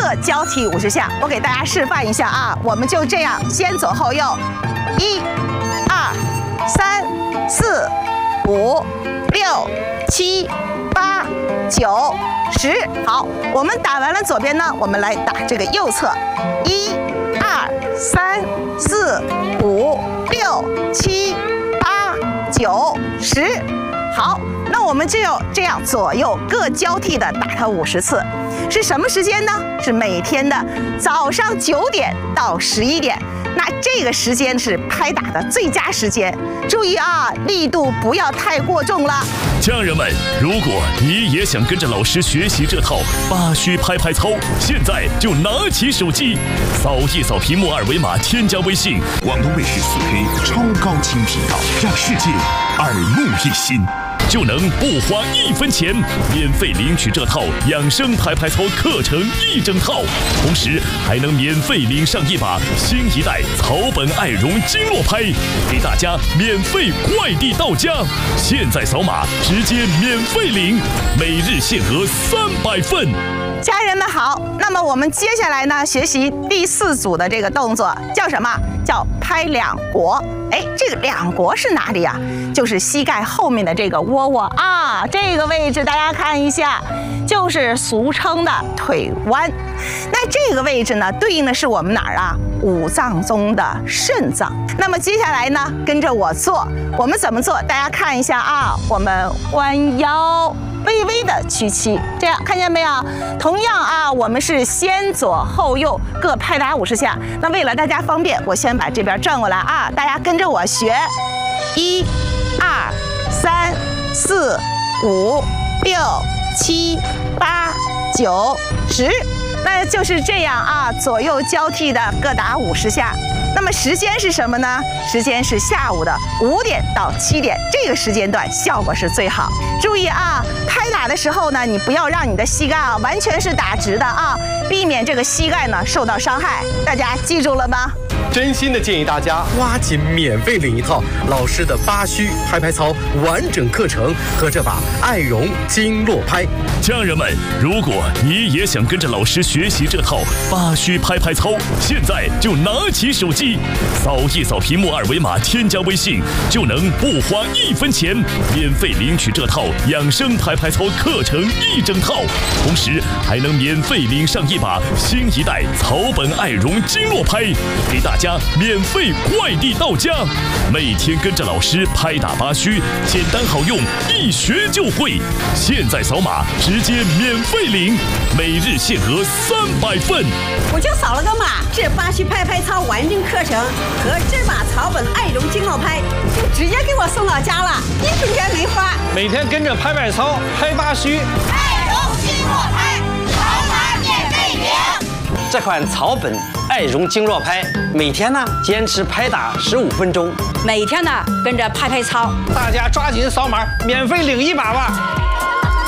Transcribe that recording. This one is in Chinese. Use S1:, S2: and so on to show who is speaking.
S1: 各交替50下。我给大家示范一下啊，我们就这样先左后右，1、2、3、4、5、6、7、8、9、10。好，我们打完了左边呢，我们来打这个右侧，1、2、3、4、5、6、7、8、9、10。好，那我们就这样左右各交替的打它50次。是什么时间呢？是每天的早上9点到11点。那这个时间是拍打的最佳时间。注意啊，力度不要太过重了。
S2: 家人们，如果你也想跟着老师学习这套8虚拍拍操，现在就拿起手机，扫一扫屏幕2维码，添加微信
S3: 广东卫视4K 超高清频道，让世界耳目一新，
S2: 就能不花1分钱免费领取这套养生拍拍操课程1整套，同时还能免费领上一把新一代草本爱绒经络拍，给大家免费快递到家。现在扫码直接免费领，每日限额300份。
S1: 家人们好，那么我们接下来呢，学习第4组的这个动作叫什么？叫拍两国。哎，这个两国是哪里啊？就是膝盖后面的这个窝窝啊，这个位置大家看一下，就是俗称的腿弯。那这个位置呢，对应的是我们哪儿啊？5脏中的肾脏。那么接下来呢，跟着我做，我们怎么做？大家看一下啊，我们弯腰。微微的屈膝，这样看见没有？同样啊，我们是先左后右各拍打50下。那为了大家方便，我先把这边转过来啊，大家跟着我学，1、2、3、4、5、6、7、8、9、10。那就是这样啊，左右交替的各打50下。那么时间是什么呢？时间是下午的5点到7点，这个时间段效果是最好。注意啊，拍打的时候呢，你不要让你的膝盖啊完全是打直的啊，避免这个膝盖呢受到伤害。大家记住了吗？
S4: 真心的建议大家抓紧免费领一套老师的8虚拍拍操完整课程和这把爱绒经络拍。
S2: 家人们，如果你也想跟着老师学习这套8虚拍拍操，现在就拿起手机，扫一扫屏幕2维码，添加微信，就能不花1分钱免费领取这套养生拍拍操课程1整套，同时还能免费领上一把新一代草本爱绒经络拍，给大家免费快递到家。每天跟着老师拍打8虚，简单好用，一学就会。现在扫码直接免费领，每日限额300份。
S5: 我就扫了个码，这8虚拍拍操完整课程和这把草本爱绒经络拍就直接给我送到家了，1分钱没花。
S6: 每天跟着拍拍操，拍8虚，
S7: 爱绒经络拍，扫码免费领。
S8: 这款草本爱绒经络拍，每天呢坚持拍打15分钟，
S5: 每天呢跟着拍拍操，
S6: 大家抓紧扫码，免费领一把吧。